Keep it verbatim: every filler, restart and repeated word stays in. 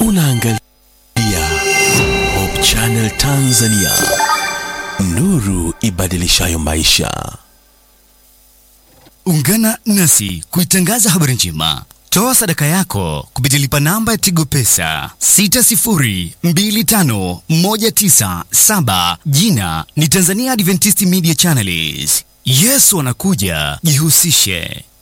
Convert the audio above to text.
Unaangalia Hope Channel Tanzania, nuru ibadilishayo maisha. Ungana nasi kuitangaza habari njema. Toa sadaka yako kupitia lipa namba ya Tigo Pesa sita sifuri mbili tano moja tisa saba. Jina ni Tanzania Adventist Media Channels. Yesu anakuja, jihusishe.